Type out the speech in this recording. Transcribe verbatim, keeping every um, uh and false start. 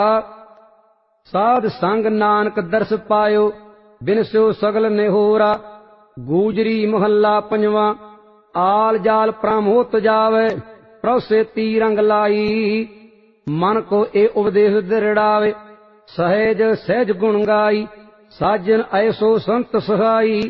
ਸਾਧ ਸੰਗ ਨਾਨਕ ਦਰਸ ਪਾਇਓ, ਬਿਨਸਿਓ ਸਗਲ ਨਿਹੋਰਾ। ਗੂਜਰੀ ਮਹੱਲਾ ਪੰਜਵਾਂ। ਆਲ ਜਾਲ ਭ੍ਰਮ ਹੋਤ ਜਾਵੇ, ਪ੍ਰਭ ਸੇਤੀ ਰੰਗ ਲਾਈ। ਮਨ ਕੋ ਇਹ ਉਪਦੇਸ਼ ਦ੍ਰਿੜਾਵੇ, ਸਹਿਜ ਸਹਿਜ ਗੁਣ ਗਾਈ। ਸਾਜਨ ਐਸੋ ਸੰਤ ਸਹਾਈ,